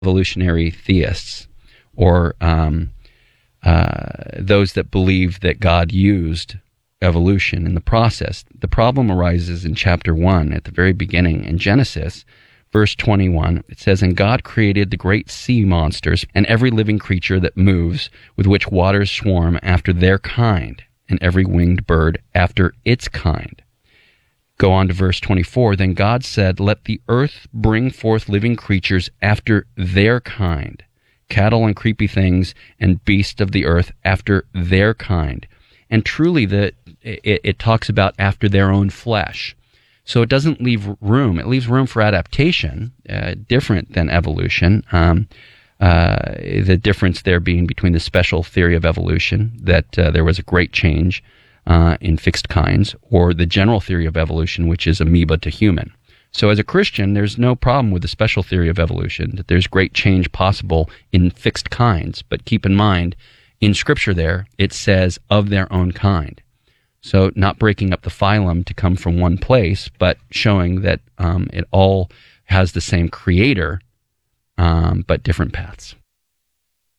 evolutionary theists, or those that believe that God used evolution in the process. The problem arises in chapter 1, at the very beginning, in Genesis, verse 21. It says, "And God created the great sea monsters and every living creature that moves, with which waters swarm after their kind, and every winged bird after its kind." Go on to verse 24. "Then God said, Let the earth bring forth living creatures after their kind, cattle and creepy things and beasts of the earth after their kind." And truly, it talks about after their own flesh. So it doesn't leave room. It leaves room for adaptation, different than evolution. The difference there being between the special theory of evolution, that there was a great change in fixed kinds, or the general theory of evolution, which is amoeba to human. So as a Christian, there's no problem with the special theory of evolution, that there's great change possible in fixed kinds. But keep in mind, in Scripture there, it says of their own kind. So not breaking up the phylum to come from one place, but showing that it all has the same creator, but different paths.